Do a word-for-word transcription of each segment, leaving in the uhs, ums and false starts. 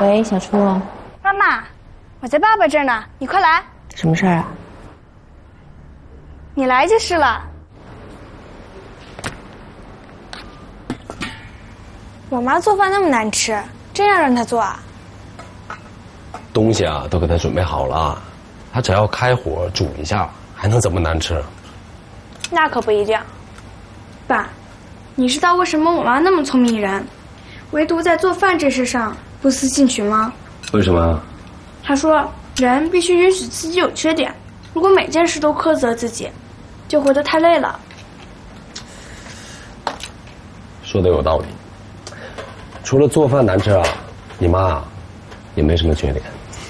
喂，小初。 妈妈，我在爸爸这儿呢，你快来。 什么事儿啊？ 你来就是了。我妈做饭那么难吃，真要让她做啊？ 东西啊都给他准备好了，他只要开火煮一下，还能怎么难吃？ 那可不一定。爸，你知道为什么我妈那么聪明人，唯独在做饭这事上不思进取吗？ 为什么？ 她说，人必须允许自己有缺点，如果每件事都苛责自己，就活得太累了。 说的有道理。除了做饭难吃啊，你妈也没什么缺点。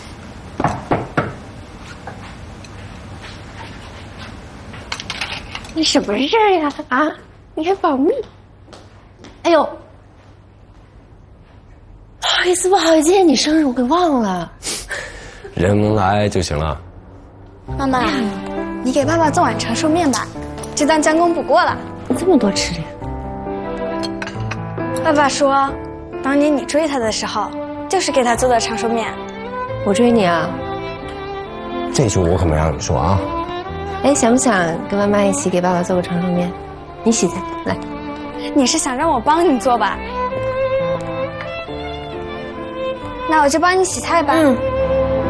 你什么事儿呀？啊，你还保密？哎呦，不好意思，不好意思，今天你生日我给忘了。 人来就行了。 妈妈，你给爸爸做碗长寿面吧，就当将功补过了。 你这么多吃的？ 爸爸说，当年你追他的时候，就是给他做的长寿面。 我追你啊？ 这句我可没让你说啊。 哎，想不想跟妈妈一起给爸爸做个长寿面？你洗菜来。 你是想让我帮你做吧？那我就帮你洗菜吧。 嗯。